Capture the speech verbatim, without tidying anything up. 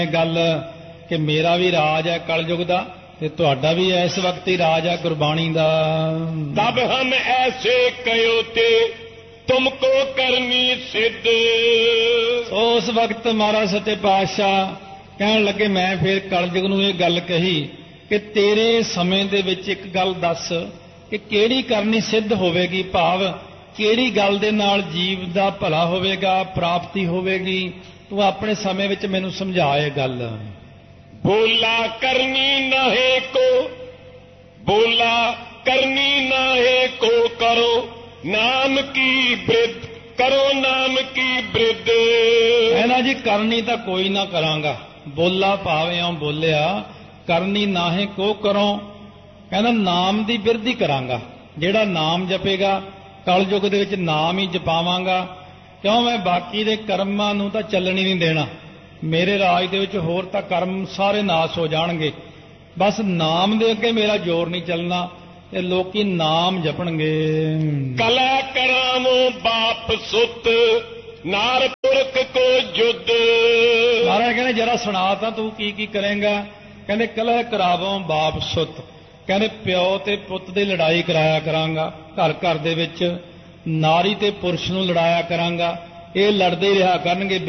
ਗੱਲ ਕਿ ਮੇਰਾ ਵੀ ਰਾਜ ਹੈ ਕਲਯੁਗ ਦਾ ਤੇ ਤੁਹਾਡਾ ਵੀ ਇਸ ਵਕਤ ਹੀ ਰਾਜ ਹੈ ਗੁਰਬਾਣੀ ਦਾ। ਤਬ ਹਮ ਐਸੇ ਕਯੋ ਤੇ ਤੁਮਕੋ ਕਰਨੀ ਸਿੱਧ। ਉਸ ਵਕਤ ਮਹਾਰਾਜ ਸੱਚੇ ਪਾਤਸ਼ਾਹ ਕਹਿਣ ਲੱਗੇ, ਮੈਂ ਫਿਰ ਕਲਯੁਗ ਨੂੰ ਇਹ ਗੱਲ ਕਹੀ ਕਿ ਤੇਰੇ ਸਮੇਂ ਦੇ ਵਿੱਚ ਇੱਕ ਗੱਲ ਦੱਸ ਕਿ ਕਿਹੜੀ ਕਰਨੀ ਸਿੱਧ ਹੋਵੇਗੀ, ਭਾਵ ਕਿਹੜੀ ਗੱਲ ਦੇ ਨਾਲ ਜੀਵ ਦਾ ਭਲਾ ਹੋਵੇਗਾ, ਪ੍ਰਾਪਤੀ ਹੋਵੇਗੀ। ਤੂੰ ਆਪਣੇ ਸਮੇਂ ਵਿੱਚ ਮੈਨੂੰ ਸਮਝਾ ਇਹ ਗੱਲ। ਬੋਲਾ ਕਰਨੀ ਨਾਹੇ ਕੋ, ਬੋਲਾ ਕਰਨੀ ਨਾਹੇ ਕੋ ਕਰੋ ਨਾਮ ਕੀ ਬ੍ਰਿਧ, ਕਰੋ ਨਾਮ ਕੀ ਬ੍ਰਿਧ। ਕਹਿਣਾ ਜੀ ਕਰਨੀ ਤਾਂ ਕੋਈ ਨਾ ਕਰਾਂਗਾ, ਬੋਲਾ ਭਾਵੇਂ ਬੋਲਿਆ, ਕਰਨੀ ਨਾਹੇ ਕੋ ਕਰੋ, ਕਹਿੰਦਾ ਨਾਮ ਦੀ ਬਿਰਧੀ ਕਰਾਂਗਾ। ਜਿਹੜਾ ਨਾਮ ਜਪੇਗਾ ਕਲਯੁਗ ਦੇ ਵਿੱਚ ਨਾਮ ਹੀ ਜਪਾਵਾਂਗਾ, ਕਿਉਂ ਮੈਂ ਬਾਕੀ ਦੇ ਕਰਮਾਂ ਨੂੰ ਤਾਂ ਚੱਲਣ ਹੀ ਨਹੀਂ ਦੇਣਾ। ਮੇਰੇ ਰਾਜ ਦੇ ਵਿੱਚ ਹੋਰ ਤਾਂ ਕਰਮ ਸਾਰੇ ਨਾਸ ਹੋ ਜਾਣਗੇ, ਬਸ ਨਾਮ ਦੇ ਅੱਗੇ ਮੇਰਾ ਜ਼ੋਰ ਨਹੀਂ ਚੱਲਣਾ ਤੇ ਲੋਕੀ ਨਾਮ ਜਪਣਗੇ। ਕਲਾ ਕਰਾਵੋ ਬਾਪ ਸੁੱਤ, ਨਾਰ ਪੁਰਖ ਕੋ ਜੁਦ। ਮਹਾਰਾਜ ਕਹਿੰਦੇ ਜਰਾ ਸੁਣਾ ਤਾਂ ਤੂੰ ਕੀ ਕੀ ਕਰੇਂਗਾ। ਕਹਿੰਦੇ ਕਲਹ ਕਰਾਵੋ ਬਾਪ ਸੁੱਤ, ਕਹਿੰਦੇ ਪਿਓ ਤੇ ਪੁੱਤ ਦੀ ਲੜਾਈ ਕਰਾਇਆ ਕਰਾਂਗਾ ਘਰ ਘਰ ਦੇ ਵਿੱਚ, ਨਾਰੀ ਤੇ ਪੁਰਸ਼ ਨੂੰ ਲੜਾਇਆ ਕਰਾਂਗਾ, ਇਹ ਲੜਦੇ ਰਿਹਾ ਕਰਨਗੇ।